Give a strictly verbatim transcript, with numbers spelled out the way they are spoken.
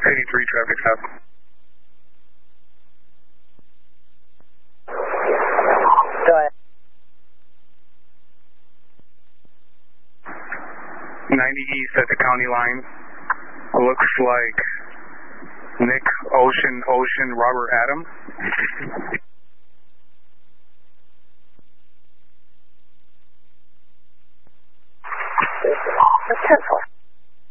eighty-three traffic stop. Go ahead. ninety east at the county line. Looks like Nick Ocean Ocean Robert Adam. ten four.